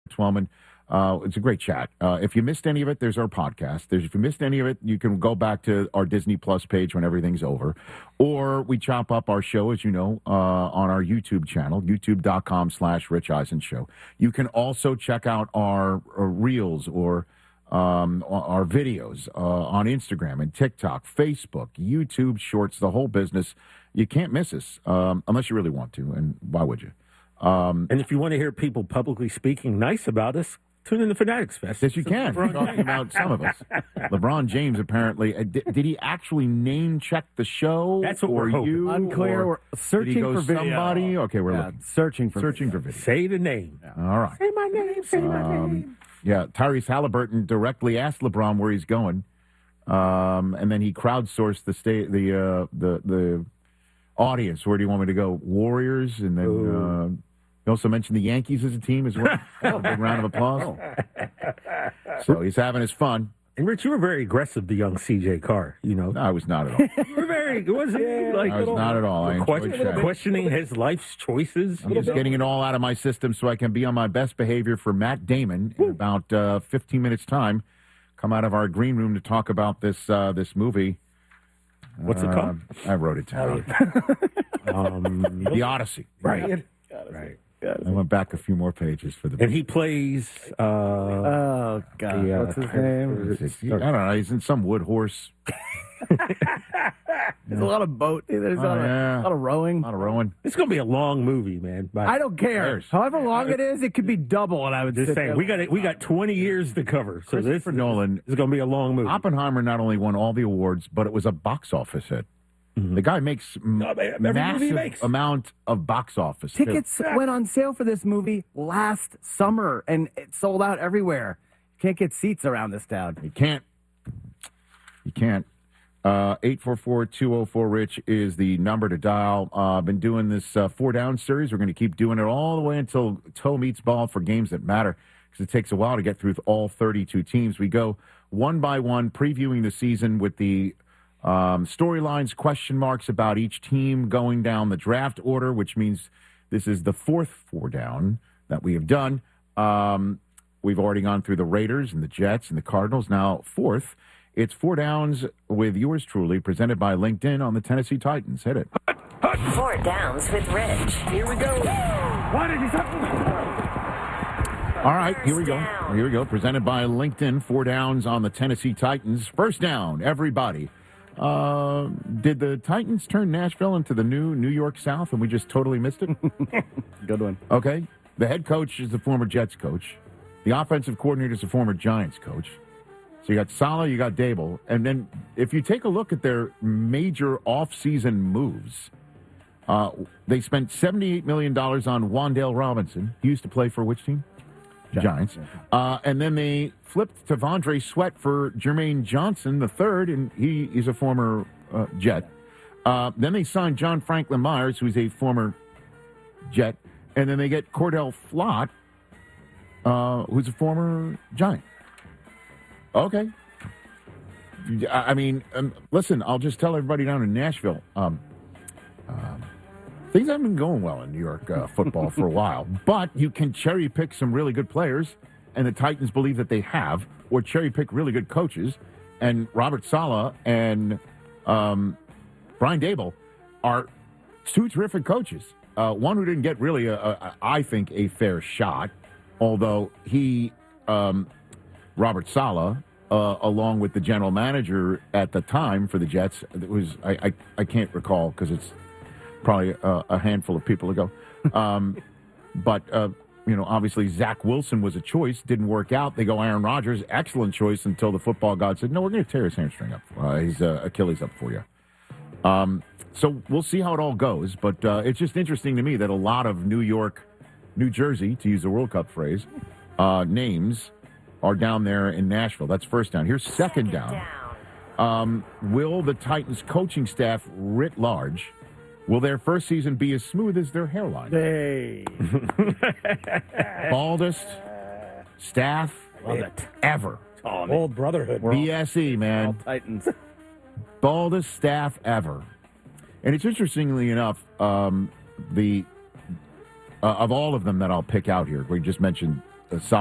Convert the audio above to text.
Swellman. It's a great chat. If you missed any of it, there's our podcast. If you missed any of it, you can go back to our Disney Plus page when everything's over. Or we chop up our show, as you know, on our YouTube channel, youtube.com/Rich Eisen Show. You can also check out our reels or our videos on Instagram and TikTok, Facebook, YouTube Shorts, the whole business. You can't miss us unless you really want to, and why would you? And if you want to hear people publicly speaking nice about us, tune in to Fanatics Fest. Yes, you can. We're talking about some of us. LeBron James apparently did he actually name check the show? That's what we're hoping. Unclear. We're searching for video. Somebody? Okay, we're looking. Searching for video. Say the name. Yeah. All right. Say my name. Say my name. Yeah, Tyrese Halliburton directly asked LeBron where he's going, and then he crowdsourced the audience. Where do you want me to go? Warriors, and then he also mentioned the Yankees as a team as well. A big round of applause. So he's having his fun. And Rich, you were very aggressive, the young C.J. Carr. You know, No, I was not at all. you were very. Wasn't he? Like I was not at all. I enjoyed chatting. questioning his life's choices. I'm just getting it all out of my system so I can be on my best behavior for Matt Damon in about 15 minutes' time. Come out of our green room to talk about this movie. What's it called? I wrote it down. The Odyssey. Right. Right. I went back a few more pages for the. And he plays. Oh God, what's his name? I don't know. He's in some wood horse. There's a lot of boat. There's a lot of rowing. A lot of rowing. It's going to be a long movie, man. I don't care. However long it is, it could be double. And I would just say we got 20 years to cover. So this Nolan is going to be a long movie. Oppenheimer not only won all the awards, but it was a box office hit. Mm-hmm. The guy makes massive amount of box office. Tickets went on sale for this movie last summer, and it sold out everywhere. You can't get seats around this town. You can't. 844-204-RICH is the number to dial. I've been doing this 4 Down series. We're going to keep doing it all the way until toe meets ball for games that matter, because it takes a while to get through all 32 teams. We go one by one, previewing the season with the storylines, question marks about each team going down the draft order, which means this is the 4th 4 Down that we have done. We've already gone through the Raiders and the Jets and the Cardinals. Now, 4th, it's 4 Downs with yours truly, presented by LinkedIn on the Tennessee Titans. Hit it. 4 Downs with Rich. Here we go. All right, here we go. Presented by LinkedIn, 4 Downs on the Tennessee Titans. First down, everybody. Did the Titans turn Nashville into the new New York South and we just totally missed it? Good one. Okay. The head coach is the former Jets coach. The offensive coordinator is the former Giants coach. So you got Saleh, you got Dable. And then if you take a look at their major offseason moves, they spent $78 million on Wan'Dale Robinson. He used to play for which team? Giants. And then they flipped to Vondre Sweat for Jermaine Johnson III, and he's a former Jet. Then they signed John Franklin Myers, who's a former Jet. And then they get Cordell Flott, who's a former Giant. Okay. I mean, listen, I'll just tell everybody down in Nashville, things haven't been going well in New York football for a while, but you can cherry pick some really good players, and the Titans believe that they have, or cherry pick really good coaches, and Robert Saleh and Brian Dable are 2 terrific coaches. One who didn't get really, I think, a fair shot, although he, Robert Saleh, along with the general manager at the time for the Jets, it was I can't recall because it's probably a handful of people ago. But, obviously Zach Wilson was a choice. Didn't work out. They go Aaron Rodgers. Excellent choice until the football god said, no, we're going to tear his hamstring up. His Achilles up for you. So we'll see how it all goes. But it's just interesting to me that a lot of New York, New Jersey, to use the World Cup phrase, names are down there in Nashville. That's first down. Here's second down. Will the Titans coaching staff writ large, will their first season be as smooth as their hairline? Hey. Baldest staff ever. Old brotherhood. BSE, man. All Titans. Baldest staff ever. And it's interestingly enough, of all of them that I'll pick out here, we just mentioned